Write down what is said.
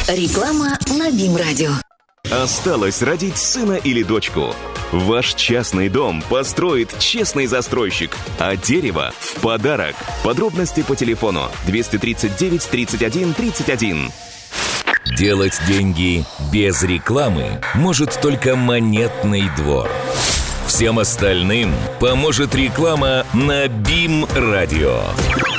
Реклама на БИМ-радио. Осталось родить сына или дочку? Ваш частный дом построит честный застройщик, а дерево в подарок. Подробности по телефону 239 31 31. Делать деньги без рекламы может только Монетный двор. Всем остальным поможет реклама на БИМ-радио.